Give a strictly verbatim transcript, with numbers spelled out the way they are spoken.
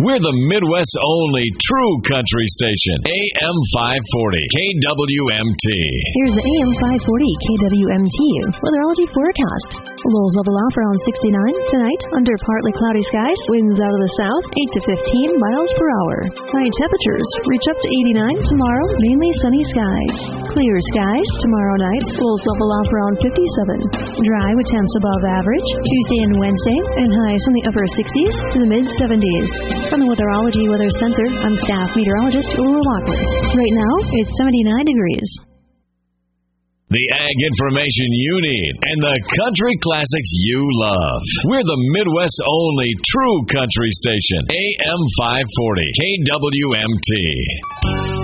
We're the Midwest's only true country station. A M five forty, K W M T. Here's the A M five forty K W M T weatherology forecast. Lows level off around sixty-nine. Tonight, under partly cloudy skies, winds out of the south, eight to fifteen miles per hour. High temperatures reach up to eighty-nine. Tomorrow, mainly sunny skies. Clear skies tomorrow night. Lows level off around fifty-seven. Dry with temps above average. Tuesday and Wednesday, and highs in the upper sixties to the mid seventies. From the Weatherology Weather Center, I'm staff meteorologist Ulrich Walker. Right now, it's seventy-nine degrees. The ag information you need and the country classics you love. We're the Midwest's only true country station. A M five forty, K W M T.